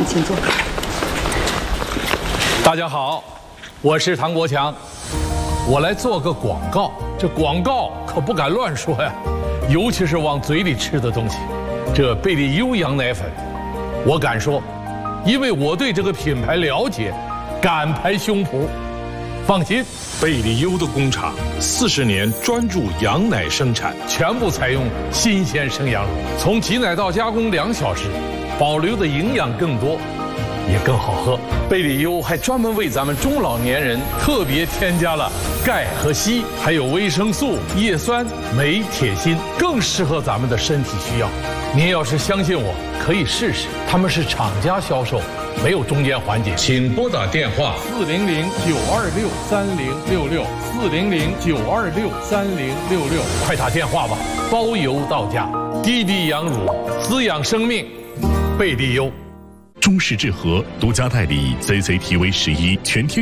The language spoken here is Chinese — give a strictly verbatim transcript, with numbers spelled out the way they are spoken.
请坐。 大家好，我是唐国强，我来做个广告。这广告可不敢乱说呀，尤其是往嘴里吃的东西。这贝利优羊奶粉，我敢说，因为我对这个品牌了解，敢拍胸脯。放心， 贝利优的工厂四十年专注羊奶生产， 全部采用新鲜生羊乳，从挤奶到加工两小时，保留的营养更多，也更好喝。贝利优还专门为咱们中老年人特别添加了钙和硒，还有维生素、叶酸、镁、铁、锌，更适合咱们的身体需要。您要是相信我，可以试试。他们是厂家销售，没有中间环节。请拨打电话四零零九二六三零六六四零零九二六三零六六，快打电话吧，包邮到家。滴滴羊乳，滋养生命，贝利优。 中视智和独家代理 C C T V 十一全天。